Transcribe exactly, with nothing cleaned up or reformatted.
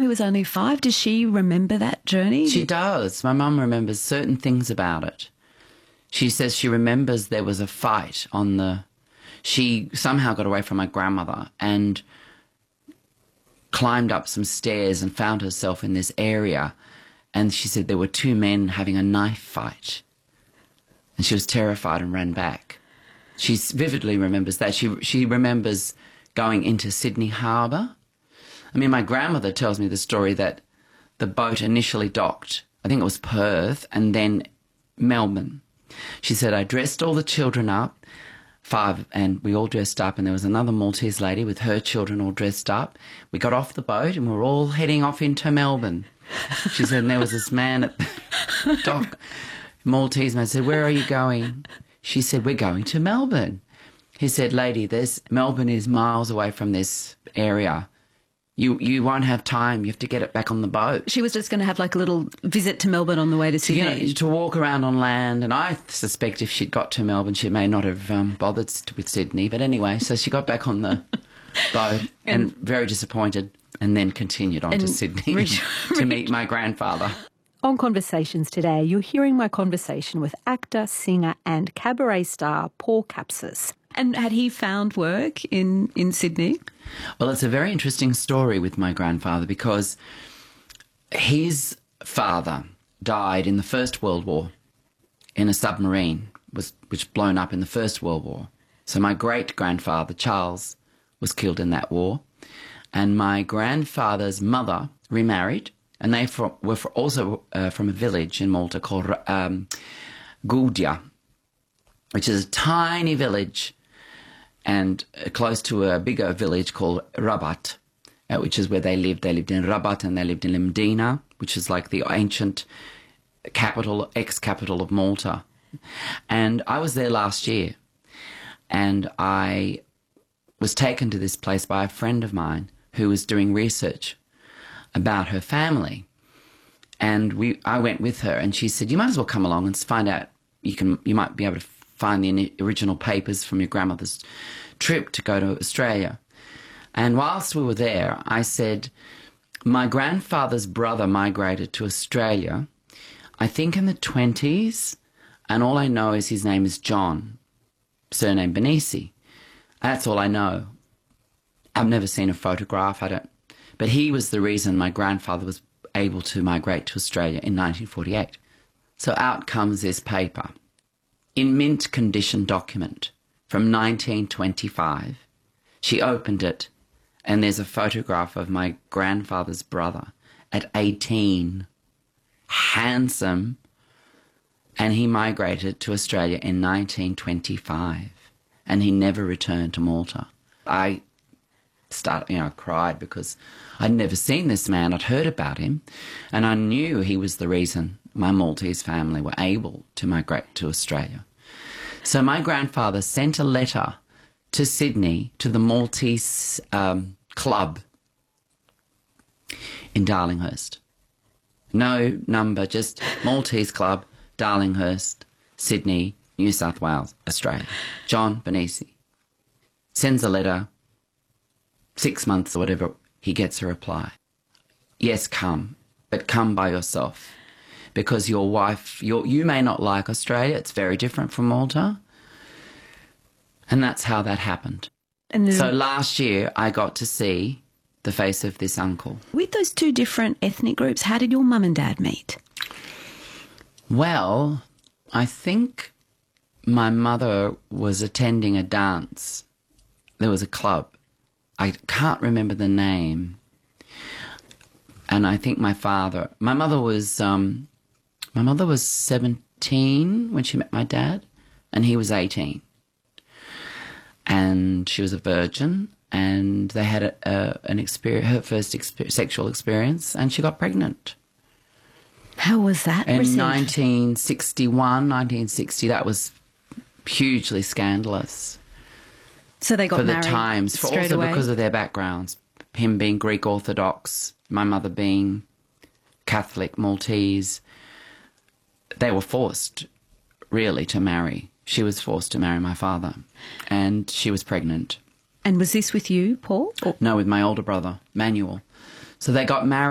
who was only five, does she remember that journey? She does. My mum remembers certain things about it. She says she remembers there was a fight on the... She somehow got away from my grandmother and climbed up some stairs and found herself in this area. And she said there were two men having a knife fight. And she was terrified and ran back. She vividly remembers that. She, she remembers going into Sydney Harbour. I mean, my grandmother tells me the story that the boat initially docked, I think it was Perth, and then Melbourne. She said, I dressed all the children up, five, and we all dressed up, and there was another Maltese lady with her children all dressed up. We got off the boat and we were all heading off into Melbourne. She said, and there was this man at the dock, Maltese man, said, where are you going? She said, we're going to Melbourne. He said, lady, this Melbourne is miles away from this area. You you won't have time. You have to get it back on the boat. She was just going to have like a little visit to Melbourne on the way to Sydney. You know, to walk around on land. And I suspect if she'd got to Melbourne, she may not have um, bothered with Sydney. But anyway, so she got back on the boat and, and very disappointed, and then continued on to Sydney reach, to reach. meet my grandfather. On Conversations today, you're hearing my conversation with actor, singer and cabaret star Paul Capsis. And had he found work in, in Sydney? Well, it's a very interesting story with my grandfather because his father died in the First World War in a submarine was which blown up in the First World War. So my great-grandfather, Charles, was killed in that war. And my grandfather's mother remarried, and they for, were for also uh, from a village in Malta called um, Goudia, which is a tiny village and close to a bigger village called Rabat, uh, which is where they lived. They lived in Rabat and they lived in Limdina, which is like the ancient capital, ex-capital of Malta. And I was there last year, and I was taken to this place by a friend of mine who was doing research about her family. And we, I went with her, and she said, you might as well come along and find out, you can, you might be able to find the original papers from your grandmother's trip to go to Australia. And whilst we were there, I said, my grandfather's brother migrated to Australia, I think in the twenties, and all I know is his name is John, surname Benisi. That's all I know. I've never seen a photograph, I don't, but he was the reason my grandfather was able to migrate to Australia in nineteen forty-eight. So out comes this paper, in mint condition document from nineteen twenty-five. She opened it, and there's a photograph of my grandfather's brother at eighteen, handsome, and he migrated to Australia in nineteen twenty-five, and he never returned to Malta. I started, you know, I cried because I'd never seen this man. I'd heard about him, and I knew he was the reason my Maltese family were able to migrate to Australia. So my grandfather sent a letter to Sydney, to the Maltese um, club in Darlinghurst. No number, just Maltese club, Darlinghurst, Sydney, New South Wales, Australia. John Benisi sends a letter, six months or whatever, he gets a reply. Yes, come, but come by yourself. Because your wife, your, you may not like Australia, it's very different from Malta. And that's how that happened. And so last year I got to see the face of this uncle. With those two different ethnic groups, how did your mum and dad meet? Well, I think my mother was attending a dance. There was a club. I can't remember the name. And I think my father, my mother was... Um, My mother was seventeen when she met my dad, and he was eighteen. And she was a virgin, and they had a, a, an experience, her first exper sexual experience, and she got pregnant. How was that In received? nineteen sixty-one, nineteen sixty, that was hugely scandalous. So they got for married the times, for straight also away? because of their backgrounds. Him being Greek Orthodox, my mother being Catholic Maltese. They were forced, really, to marry. She was forced to marry my father, and she was pregnant. And was this with you, Paul? Or no, with my older brother, Manuel. So they got married.